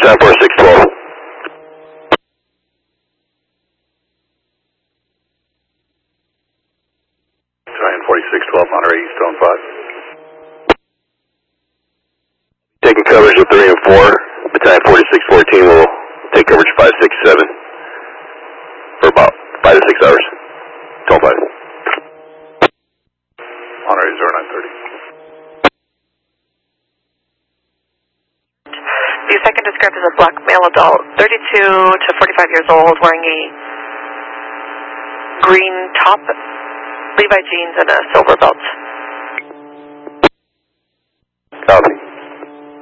Battalion 4612. Battalion 4612, Monterey East, zone 5. Taking coverage of 3 and 4. Battalion 4614 will take coverage 567 for about 5 to 6 hours. Zone 5. Monterey 0930. The second described as a black male adult, 32 to 45 years old, wearing a green top, Levi jeans, and a silver belt. Copy.